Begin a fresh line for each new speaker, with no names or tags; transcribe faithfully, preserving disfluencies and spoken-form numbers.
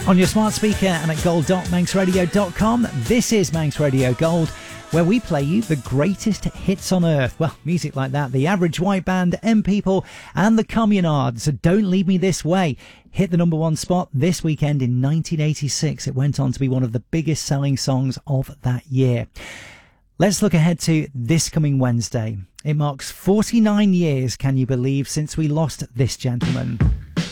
On your smart speaker and at gold dot manx radio dot com, this is Manx Radio Gold, where we play you the greatest hits on earth. Well, music like that, The Average White Band, M People and the Communards. Don't Leave Me This Way hit the number one spot this weekend in nineteen eighty-six. It went on to be one of the biggest selling songs of that year. Let's look ahead to this coming Wednesday. It marks forty-nine years, can you believe, since we lost this gentleman.